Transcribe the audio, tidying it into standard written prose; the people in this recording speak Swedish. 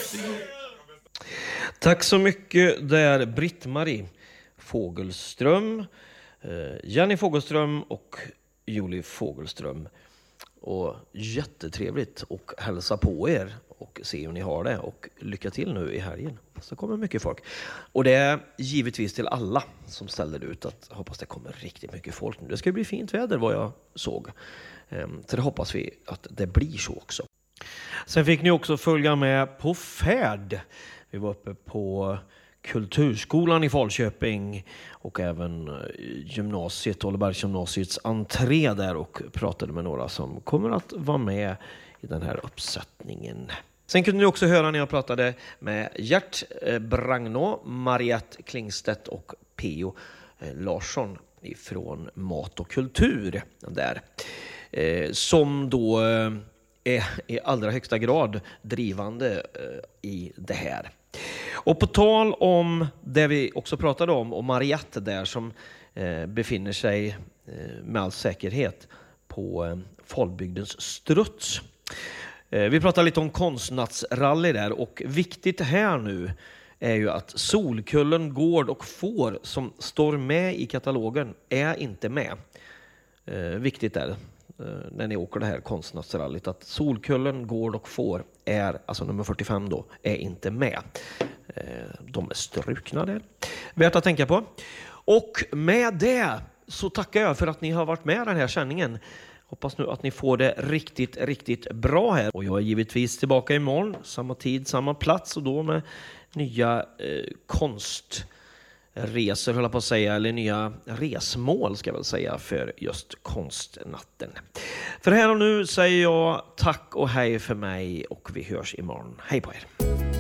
Tack så mycket. Det är Britt-Marie Fogelström, Jenny Fogelström och Julie Fogelström. Och jättetrevligt och hälsa på er och se hur ni har det. Och lycka till nu i helgen. Så kommer mycket folk. Och det är givetvis till alla som ställer ut att hoppas det kommer riktigt mycket folk nu. Det ska bli fint väder vad jag såg. Så det hoppas vi att det blir så också. Sen fick ni också följa med på färd. Vi var uppe på Kulturskolan i Falköping och även gymnasiet, Ålbergsgymnasiets entré där och pratade med några som kommer att vara med i den här uppsättningen. Sen kunde ni också höra när jag pratade med Gert Bragnå, Mariette Klingstedt och P.O. Larsson ifrån Mat och kultur där. Som då är i allra högsta grad drivande i det här. Och på tal om det vi också pratade om och Mariette där som befinner sig med all säkerhet på Falbygdens struts. Vi pratade lite om konstnattsrally där och viktigt här nu är ju att Solkullen, Gård och Får som står med i katalogen är inte med. Viktigt är när ni åker det här konstnattsrallyt att Solkullen, Gård och Får är, alltså nummer 45 då, är inte med. De är strukna där. Värt att tänka på. Och med det så tackar jag för att ni har varit med i den här sändningen. Hoppas nu att ni får det riktigt, riktigt bra här. Och jag är givetvis tillbaka imorgon. Samma tid, samma plats och då med nya konstresor höll jag på att säga. Eller nya resmål ska jag väl säga för just konstnatten. För här och nu säger jag tack och hej för mig och vi hörs imorgon. Hej på er!